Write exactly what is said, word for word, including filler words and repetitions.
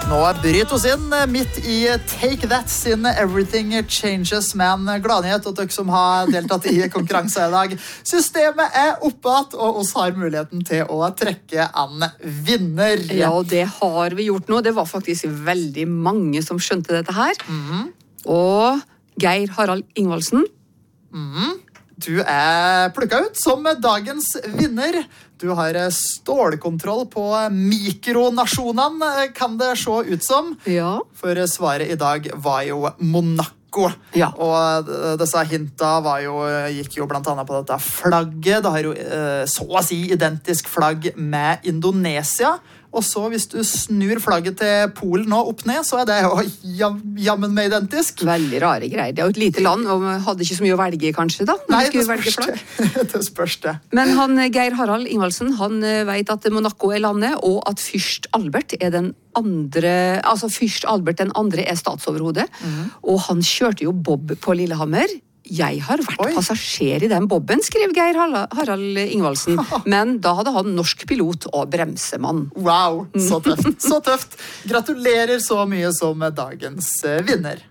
Nå bryter oss inn midt i Take That sin Everything Changes, med en gladnyhet til dere som har deltatt i konkurranse i dag. Systemet er oppad, og oss har muligheten til å trekke en vinner. Ja, og det har vi gjort nå. Det var faktisk veldig mange som skjønte dette her. Mm-hmm. Og Geir Harald Ingvaldsen. Mm-hmm. Du er plukket ut som dagens vinner. Du har stålkontroll på mikronasjonene, kan det se ut som. Ja. For svaret i dag var jo Monaco. Ja. Og disse hinta var jo, gikk jo blant annet på dette flagget. Det har jo så å si identisk flagg med Indonesia. Og så hvis du snur flagget til Polen nå opp ned, så er det jo jam, jammen med identisk. Veldig rare greier. Det er jo et lite land, og hadde ikke så mye å velge kanskje da. Nei, det spørs det. det spørs det. Men han, Geir Harald Ingvaldsen, han vet at Monaco er landet, og at fyrst Albert er den andre, altså fyrst Albert den andre er statsoverhodet. Mm. Og han kjørte jo bob på Lillehammer. Jeg har vært Oi. passasjer i den bobben, skrev Geir Harald Ingvaldsen. Men da hadde han norsk pilot og bremsemann. Wow, så tøft, så tøft. Gratulerer så mye som dagens vinner.